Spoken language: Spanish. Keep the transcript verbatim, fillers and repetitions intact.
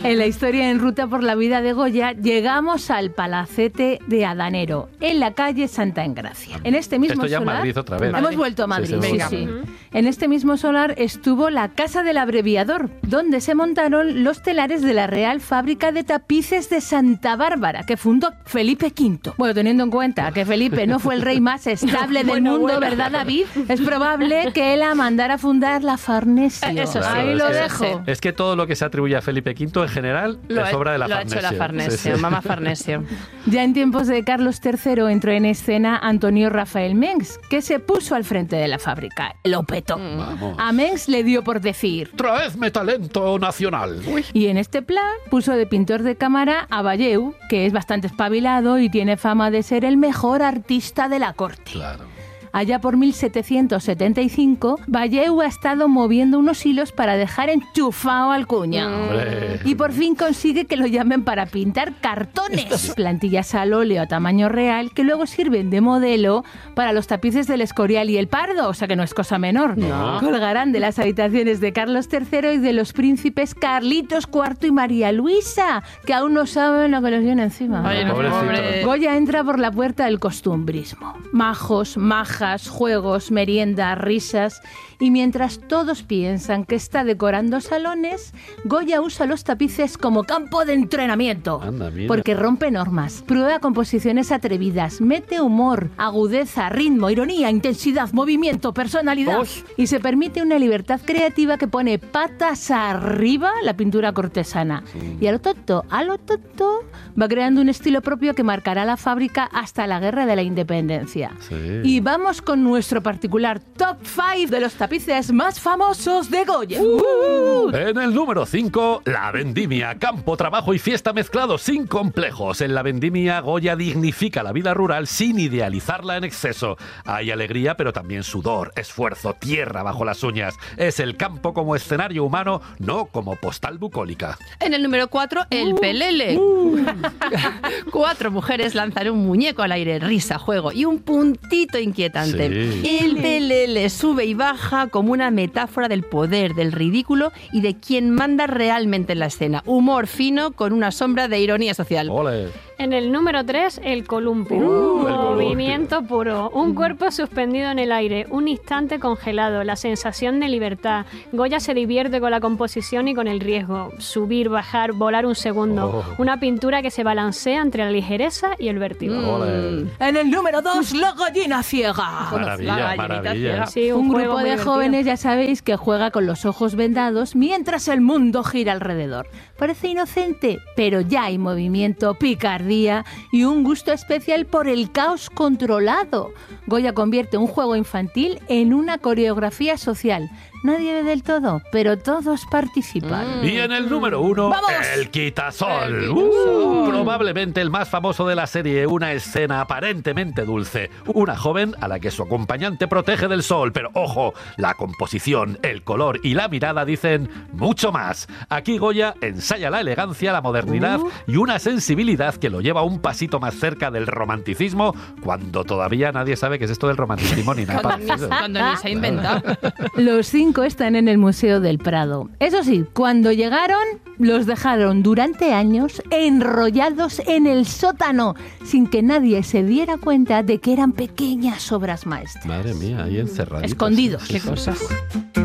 En la historia en ruta por la vida de Goya, llegamos al Palacete de Adanero, en la calle Santa Engracia. En este mismo Esto ya solar... en Madrid otra vez. Hemos vuelto a Madrid, sí, sí, sí, sí. Uh-huh. En este mismo solar estuvo la Casa del Abreviador, donde se montaron los telares de la Real Fábrica de Tapices de Santa Bárbara, que fundó Felipe quinto. Bueno, teniendo en cuenta que Felipe no fue el rey más estable del bueno, mundo, bueno. ¿verdad, David? Es probable que él la mandara a fundar la Farnesio. Eso claro, Ahí es lo que, dejo. Es que todo lo que se atribuye a Felipe quinto en general lo es obra de la lo Farnesio. Lo ha hecho la Farnesio, sí, sí. mamá Farnesio. Ya en tiempos de Carlos tercero entró en escena Antonio Rafael Mengs, que se puso al frente de la fábrica. Lo petó. Vamos. A Mengs le dio por decir: ¡traedme talento nacional! Uy. Y en este plan puso de pintor de cámara a Valleu, que es bastante espabilado y tiene fama de ser el mejor artista de la corte. Claro. Allá por mil setecientos setenta y cinco, Valleu ha estado moviendo unos hilos para dejar enchufado al cuñado. ¡Hombre! Y por fin consigue que lo llamen para pintar cartones. Plantillas al óleo a tamaño real que luego sirven de modelo para los tapices del Escorial y el Pardo, o sea que no es cosa menor. No. Colgarán de las habitaciones de Carlos tercero y de los príncipes Carlitos cuarto y María Luisa, que aún no saben lo que les viene encima. Ay, no, pobre. Goya entra por la puerta del costumbrismo. Majos, majas, juegos, meriendas, risas. Y mientras todos piensan que está decorando salones, Goya usa los tapices como campo de entrenamiento. Anda, mira. Porque rompe normas, prueba composiciones atrevidas, mete humor, agudeza, ritmo, ironía, intensidad, movimiento, personalidad. ¡Osh! Y se permite una libertad creativa que pone patas arriba la pintura cortesana. Sí. Y a lo tonto, a lo tonto, va creando un estilo propio que marcará la fábrica hasta la Guerra de la Independencia. Sí. Y vamos con nuestro particular top cinco de los tapices más famosos de Goya. Uh. En el número cinco, la vendimia. Campo, trabajo y fiesta mezclados sin complejos. En la vendimia, Goya dignifica la vida rural sin idealizarla en exceso. Hay alegría, pero también sudor, esfuerzo, tierra bajo las uñas. Es el campo como escenario humano, no como postal bucólica. En el número cuatro, el uh. pelele. Uh. Cuatro mujeres lanzan un muñeco al aire, risa, juego y un puntito inquietante. Sí. El pelele sube y baja como una metáfora del poder, del ridículo y de quien manda realmente en la escena. Humor fino con una sombra de ironía social. ¡Ole! En el número tres, el columpio. Uh, el Movimiento columpio. puro. Un cuerpo suspendido en el aire. Un instante congelado. La sensación de libertad. Goya se divierte con la composición y con el riesgo. Subir, bajar, volar un segundo. Oh. Una pintura que se balancea entre la ligereza y el vértigo. Ole. En el número dos, la gallina ciega. Maravilla, La gallinita maravilla. ciega. Sí, Un juego grupo muy de divertido. jóvenes, ya sabéis, que juega con los ojos vendados mientras el mundo gira alrededor. Parece inocente, pero ya hay movimiento, picardía y un gusto especial por el caos controlado. Goya convierte un juego infantil en una coreografía social. Nadie ve del todo, pero todos participan. Y en el número uno, ¡vamos! el quitasol. El Uh, quitasol. probablemente el más famoso de la serie, una escena aparentemente dulce. Una joven a la que su acompañante protege del sol, pero ojo, la composición, el color y la mirada dicen mucho más. Aquí Goya ensaya la elegancia, la modernidad Uh. y una sensibilidad que lo lleva un pasito más cerca del romanticismo, cuando todavía nadie sabe qué es esto del romanticismo ni nada Cuando, parecido. ni, cuando ni se ha inventado. Los cinco están en el Museo del Prado. Eso sí, cuando llegaron, los dejaron durante años enrollados en el sótano, sin que nadie se diera cuenta de que eran pequeñas obras maestras. Madre mía, ahí encerraditos. Escondidos. Qué cosas.